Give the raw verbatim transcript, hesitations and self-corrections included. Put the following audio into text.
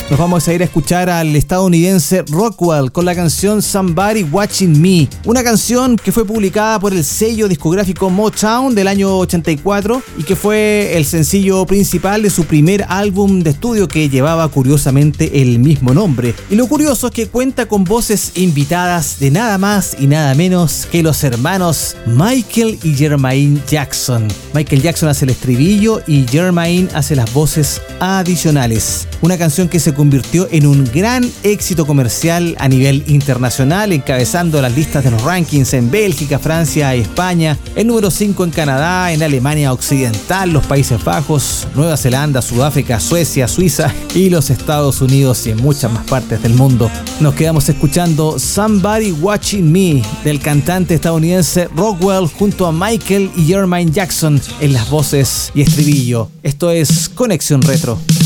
Nos vamos a ir a escuchar al estadounidense Rockwell con la canción Somebody Watching Me, una canción que fue publicada por el sello discográfico Motown del año ochenta y cuatro y que fue el sencillo principal de su primer álbum de estudio, que llevaba curiosamente el mismo nombre. Y lo curioso es que cuenta con voces invitadas de nada más y nada menos que los hermanos Michael y Jermaine Jackson. Michael Jackson hace el estribillo y Jermaine hace las voces adicionales. Una canción que se convirtió en un gran éxito comercial a nivel internacional, encabezando las listas de los rankings en Bélgica, Francia y España, el número cinco en Canadá, en Alemania Occidental, los Países Bajos, Nueva Zelanda, Sudáfrica, Suecia, Suiza y los Estados Unidos y en muchas más partes del mundo. Nos quedamos escuchando Somebody Watching Me del cantante estadounidense Rockwell junto a Michael y Jermaine Jackson en las voces y estribillo. Esto es Conexión Retro.